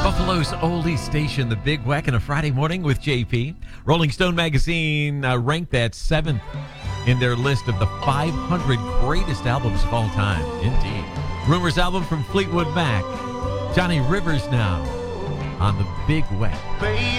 Buffalo's oldie station, The Big Weck, on a Friday morning with JP. Rolling Stone magazine ranked that 7th in their list of the 500 greatest albums of all time. Indeed. Rumors album from Fleetwood Mac. Johnny Rivers now on The Big Weck. Baby,